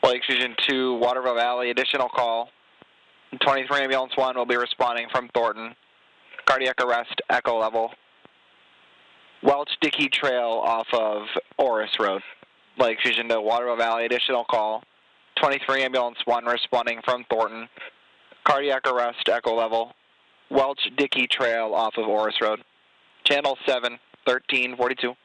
Lake Fusion 2, Waterville Valley, additional call. 23 Ambulance 1 will be responding from Thornton. Cardiac arrest, echo level. Welch Dickey Trail off of Oris Road. Lake Fusion to Waterville Valley, additional call. 23 Ambulance 1 responding from Thornton. Cardiac arrest, echo level. Welch Dickey Trail off of Oris Road. Channel 7, 1342.